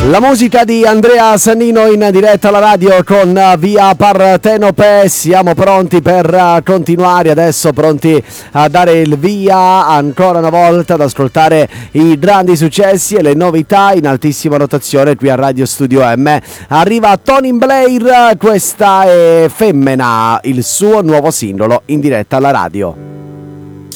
La musica di Andrea Sannino in diretta alla radio con Via Partenope. Siamo pronti per continuare adesso, pronti a dare il via ancora una volta ad ascoltare i grandi successi e le novità in altissima rotazione qui a Radio Studio M. Arriva Tony Blair, questa è Femmena, il suo nuovo singolo in diretta alla radio.